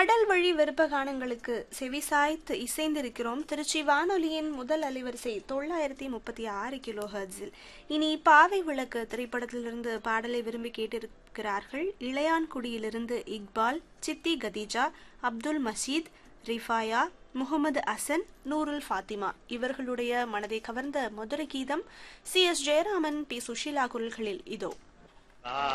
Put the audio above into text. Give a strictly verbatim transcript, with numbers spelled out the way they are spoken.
மடல் வழி விருப்ப கானங்களுக்கு செவிசாய்த்து இசைந்திருக்கிறோம் திருச்சி வானொலியின் முதல் அலைவரிசை தொள்ளாயிரத்தி முப்பத்தி ஆறு கிலோ ஹெர்ட்ஸில். இனி பாவை விளக்கு திரைப்படத்திலிருந்து பாடலை விரும்பி கேட்டிருக்கிறார்கள். இளையான்குடியிலிருந்து இக்பால், சித்தி கதீஜா, அப்துல் மசீத், ரிஃபாயா, முகமது அசன், நூருல் ஃபாத்திமா இவர்களுடைய மனதை கவர்ந்த மதுரை கீதம் C S Jayaraman, B Sushila குரல்களில் இதோ.